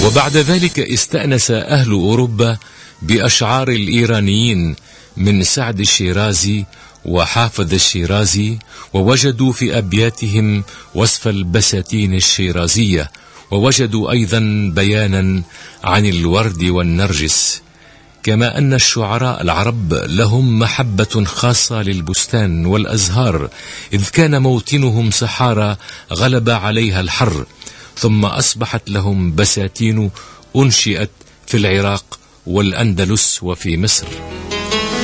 وبعد ذلك استأنس أهل أوروبا بأشعار الإيرانيين من سعد الشيرازي وحافظ الشيرازي، ووجدوا في أبياتهم وصف البساتين الشيرازية، ووجدوا أيضا بيانا عن الورد والنرجس. كما أن الشعراء العرب لهم محبة خاصة للبستان والأزهار، إذ كان موطنهم صحارى غلب عليها الحر، ثم أصبحت لهم بساتين أنشئت في العراق والأندلس وفي مصر.